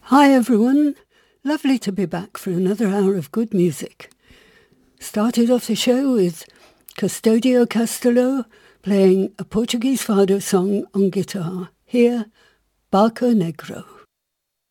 Hi everyone, lovely to be back for another hour of good music. Started off the show with Custodio Castello playing a Portuguese fado song on guitar. Here, Barco Negro.